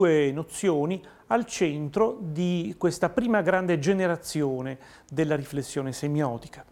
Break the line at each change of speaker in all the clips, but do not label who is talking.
due nozioni al centro di questa prima grande generazione della riflessione semiotica.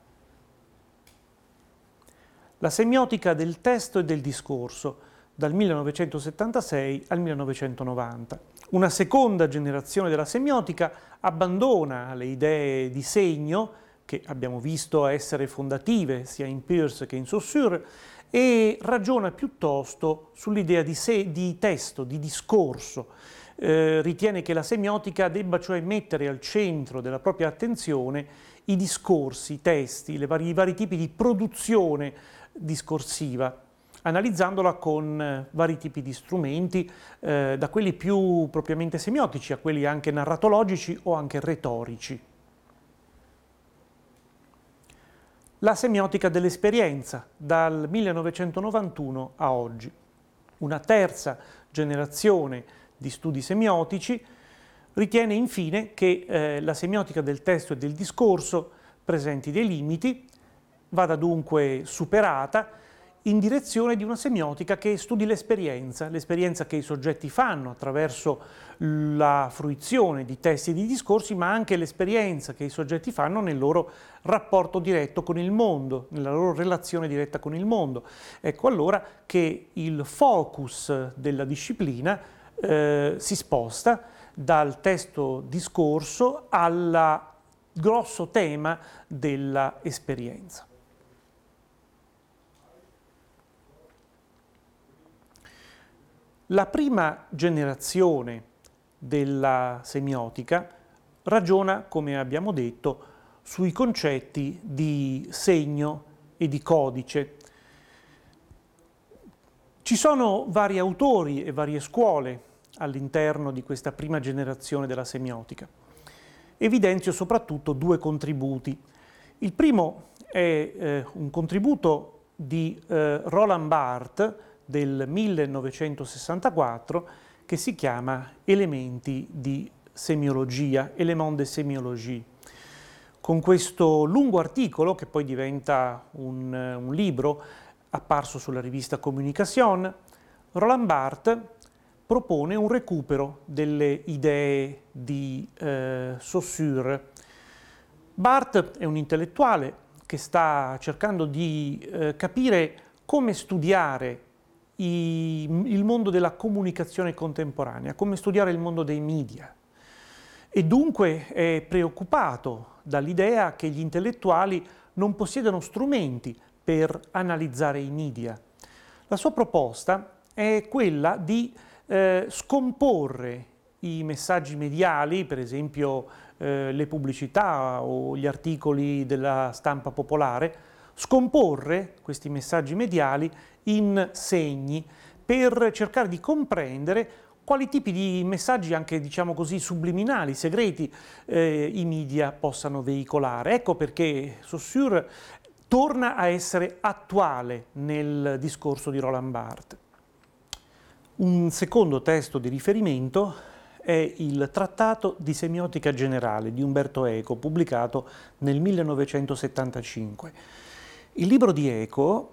La semiotica del testo e del discorso, dal 1976 al 1990. Una seconda generazione della semiotica abbandona le idee di segno, che abbiamo visto essere fondative sia in Peirce che in Saussure, e ragiona piuttosto sull'idea di testo, di discorso. Ritiene che la semiotica debba cioè mettere al centro della propria attenzione i discorsi, i testi, i vari tipi di produzione discorsiva, analizzandola con vari tipi di strumenti, da quelli più propriamente semiotici a quelli anche narratologici o anche retorici. La semiotica dell'esperienza, dal 1991 a oggi. Una terza generazione di studi semiotici ritiene infine che la semiotica del testo e del discorso presenti dei limiti, vada dunque superata in direzione di una semiotica che studi l'esperienza che i soggetti fanno attraverso la fruizione di testi e di discorsi, ma anche l'esperienza che i soggetti fanno nel loro rapporto diretto con il mondo, nella loro relazione diretta con il mondo. Ecco allora che il focus della disciplina si sposta dal testo discorso al grosso tema della esperienza. La prima generazione della semiotica ragiona, come abbiamo detto, sui concetti di segno e di codice. Ci sono vari autori e varie scuole all'interno di questa prima generazione della semiotica. Evidenzio soprattutto due contributi. Il primo è un contributo di Roland Barthes del 1964 che si chiama Elementi di semiologia, Éléments de sémiologie. Con questo lungo articolo, che poi diventa un libro apparso sulla rivista Communication, Roland Barthes propone un recupero delle idee di Saussure. Barthes è un intellettuale che sta cercando di capire come studiare il mondo della comunicazione contemporanea, come studiare il mondo dei media. E dunque è preoccupato dall'idea che gli intellettuali non possiedano strumenti per analizzare i media. La sua proposta è quella di scomporre i messaggi mediali, per esempio le pubblicità o gli articoli della stampa popolare, scomporre questi messaggi mediali in segni per cercare di comprendere quali tipi di messaggi, anche diciamo così subliminali, segreti, i media possano veicolare. Ecco perché Saussure torna a essere attuale nel discorso di Roland Barthes. Un secondo testo di riferimento è il Trattato di semiotica generale di Umberto Eco, pubblicato nel 1975. Il libro di Eco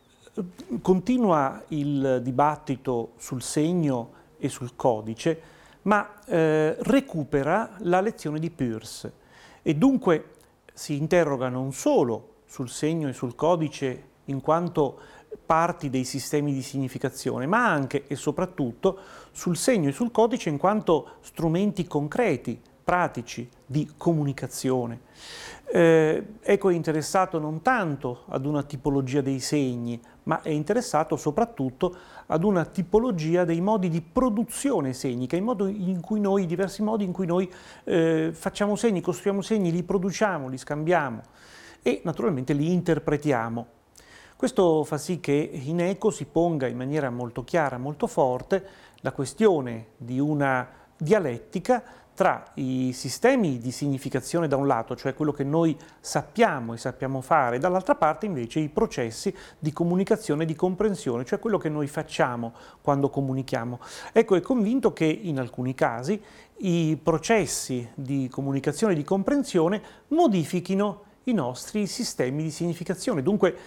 continua il dibattito sul segno e sul codice, ma recupera la lezione di Peirce e dunque si interroga non solo sul segno e sul codice in quanto parti dei sistemi di significazione, ma anche e soprattutto sul segno e sul codice in quanto strumenti concreti, pratici di comunicazione. Eco è interessato non tanto ad una tipologia dei segni, ma è interessato soprattutto ad una tipologia dei modi di produzione segnica, i diversi modi in cui noi facciamo segni, costruiamo segni, li produciamo, li scambiamo e naturalmente li interpretiamo. Questo fa sì che in Eco si ponga in maniera molto chiara, molto forte, la questione di una dialettica tra i sistemi di significazione da un lato, cioè quello che noi sappiamo e sappiamo fare, e dall'altra parte invece i processi di comunicazione e di comprensione, cioè quello che noi facciamo quando comunichiamo. Ecco, è convinto che in alcuni casi i processi di comunicazione e di comprensione modifichino i nostri sistemi di significazione. Dunque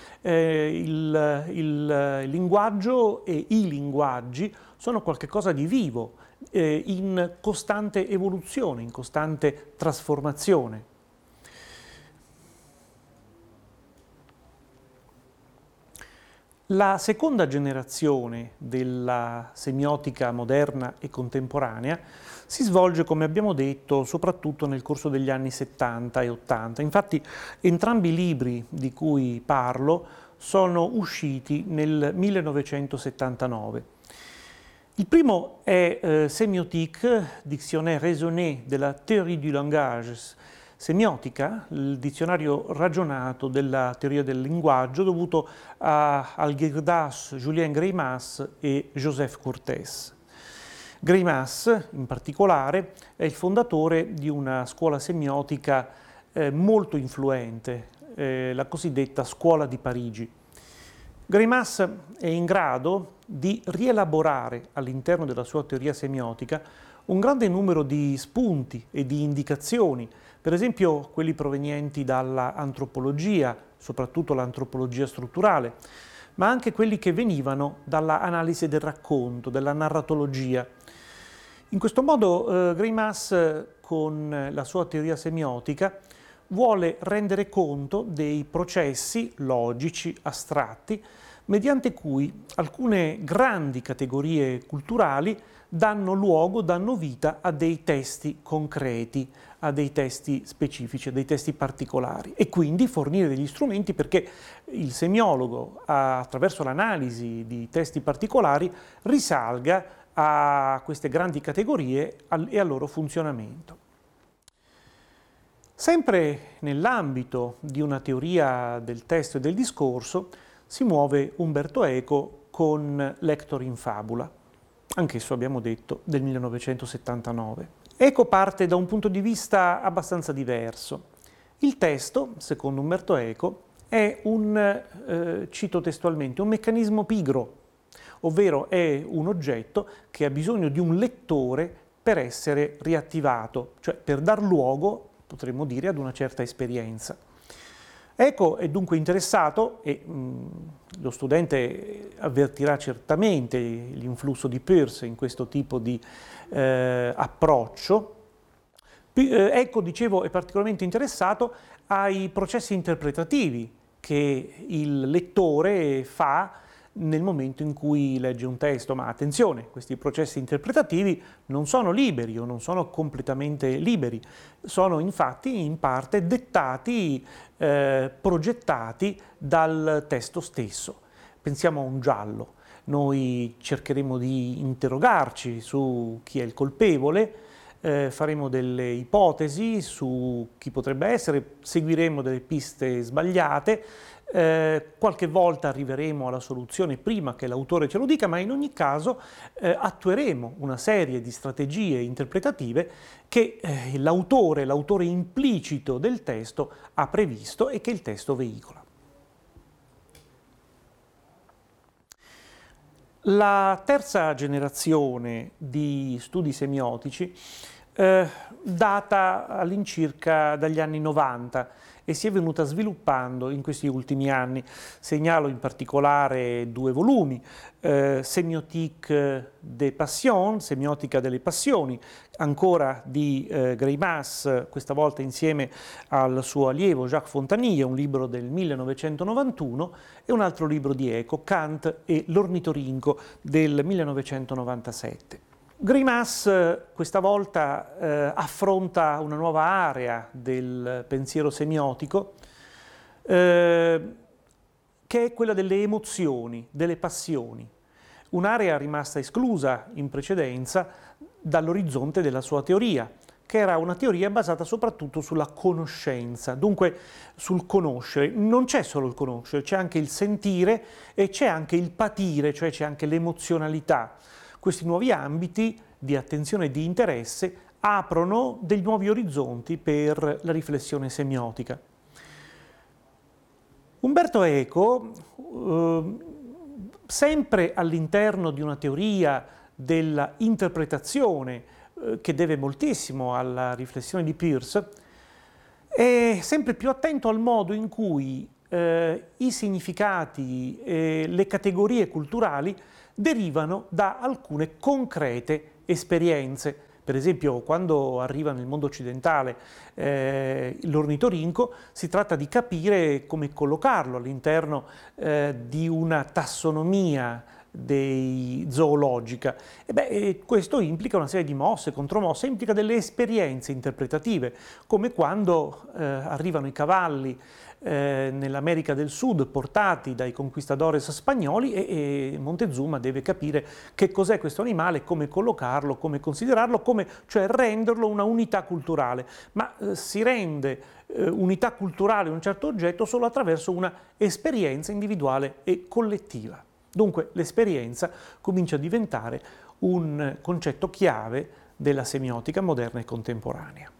il linguaggio e i linguaggi sono qualcosa di vivo in costante evoluzione, in costante trasformazione. La seconda generazione della semiotica moderna e contemporanea si svolge, come abbiamo detto, soprattutto nel corso degli anni 70 e 80. Infatti, entrambi i libri di cui parlo sono usciti nel 1979. Il primo è Sémiotique, dictionnaire raisonné de la théorie du langage, semiotica, il dizionario ragionato della teoria del linguaggio, dovuto a Algirdas, Julien Greimas e Joseph Courtès. Greimas, in particolare, è il fondatore di una scuola semiotica molto influente, la cosiddetta Scuola di Parigi. Greimas è in grado di rielaborare all'interno della sua teoria semiotica un grande numero di spunti e di indicazioni, per esempio quelli provenienti dall'antropologia, soprattutto l'antropologia strutturale, ma anche quelli che venivano dall'analisi del racconto, della narratologia. In questo modo Greimas, con la sua teoria semiotica, vuole rendere conto dei processi logici, astratti, mediante cui alcune grandi categorie culturali danno luogo, danno vita a dei testi concreti, a dei testi specifici, a dei testi particolari, e quindi fornire degli strumenti perché il semiologo, attraverso l'analisi di testi particolari, risalga a queste grandi categorie e al loro funzionamento. Sempre nell'ambito di una teoria del testo e del discorso si muove Umberto Eco con Lector in Fabula, anch'esso abbiamo detto del 1979. Eco parte da un punto di vista abbastanza diverso. Il testo, secondo Umberto Eco, è cito testualmente, un meccanismo pigro, ovvero è un oggetto che ha bisogno di un lettore per essere riattivato, cioè per dar luogo, potremmo dire, ad una certa esperienza. Eco è dunque interessato, e lo studente avvertirà certamente l'influsso di Peirce in questo tipo di approccio. Eco, dicevo, è particolarmente interessato ai processi interpretativi che il lettore fa nel momento in cui legge un testo, ma attenzione, questi processi interpretativi non sono liberi o non sono completamente liberi, sono infatti in parte dettati, progettati dal testo stesso. Pensiamo a un giallo, noi cercheremo di interrogarci su chi è il colpevole, faremo delle ipotesi su chi potrebbe essere, seguiremo delle piste sbagliate, qualche volta arriveremo alla soluzione prima che l'autore ce lo dica, ma in ogni caso attueremo una serie di strategie interpretative che l'autore implicito del testo ha previsto e che il testo veicola. La terza generazione di studi semiotici data all'incirca dagli anni 90 e si è venuta sviluppando in questi ultimi anni. Segnalo in particolare due volumi, Sémiotique des passions, semiotica delle passioni, ancora di Greimas, questa volta insieme al suo allievo Jacques Fontanille, un libro del 1991, e un altro libro di Eco, Kant e l'ornitorinco del 1997. Greimas questa volta affronta una nuova area del pensiero semiotico che è quella delle emozioni, delle passioni, un'area rimasta esclusa in precedenza dall'orizzonte della sua teoria, che era una teoria basata soprattutto sulla conoscenza, dunque sul conoscere. Non c'è solo il conoscere, c'è anche il sentire e c'è anche il patire, cioè c'è anche l'emozionalità. Questi nuovi ambiti di attenzione e di interesse aprono dei nuovi orizzonti per la riflessione semiotica. Umberto Eco, sempre all'interno di una teoria della interpretazione che deve moltissimo alla riflessione di Peirce, è sempre più attento al modo in cui i significati e le categorie culturali derivano da alcune concrete esperienze. Per esempio, quando arriva nel mondo occidentale l'ornitorinco, si tratta di capire come collocarlo all'interno di una tassonomia zoologica. Questo implica una serie di mosse, contromosse, implica delle esperienze interpretative, come quando arrivano i cavalli nell'America del Sud portati dai conquistadores spagnoli e Montezuma deve capire che cos'è questo animale, come collocarlo, come considerarlo, cioè renderlo una unità culturale. Ma si rende unità culturale un certo oggetto solo attraverso una esperienza individuale e collettiva. Dunque l'esperienza comincia a diventare un concetto chiave della semiotica moderna e contemporanea.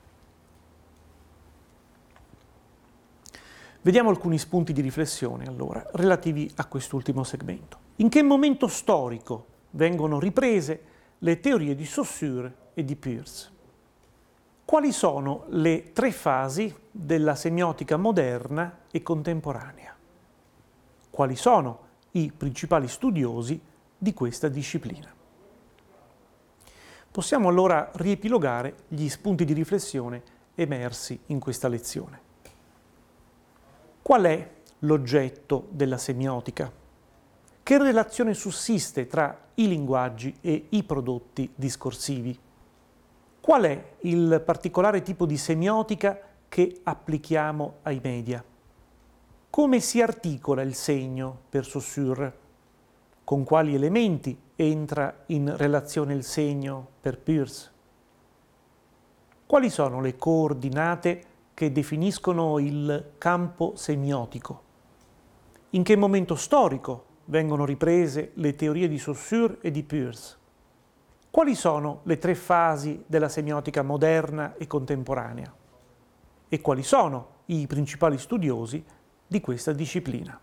Vediamo alcuni spunti di riflessione allora relativi a quest'ultimo segmento. In che momento storico vengono riprese le teorie di Saussure e di Peirce? Quali sono le 3 fasi della semiotica moderna e contemporanea? Quali sono i principali studiosi di questa disciplina? Possiamo allora riepilogare gli spunti di riflessione emersi in questa lezione. Qual è l'oggetto della semiotica? Che relazione sussiste tra i linguaggi e i prodotti discorsivi? Qual è il particolare tipo di semiotica che applichiamo ai media? Come si articola il segno per Saussure? Con quali elementi entra in relazione il segno per Peirce? Quali sono le coordinate che definiscono il campo semiotico? In che momento storico vengono riprese le teorie di Saussure e di Peirce? Quali sono le 3 fasi della semiotica moderna e contemporanea? E quali sono i principali studiosi di questa disciplina?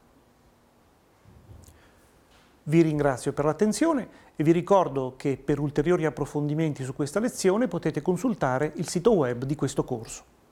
Vi ringrazio per l'attenzione e vi ricordo che per ulteriori approfondimenti su questa lezione potete consultare il sito web di questo corso.